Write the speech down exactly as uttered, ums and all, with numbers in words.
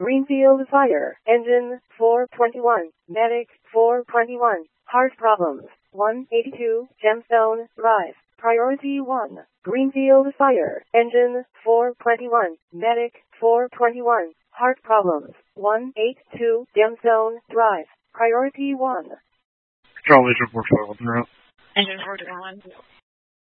Greenfield Fire Engine four twenty-one, Medic four twenty-one, Heart Problems one eighty-two, Gemstone Drive. Priority one, Greenfield Fire Engine four twenty-one, Medic four twenty-one, Heart Problems one eighty-two, Gemstone Drive. Priority one. Control Agent four five one, they're out. Engine four twenty-one.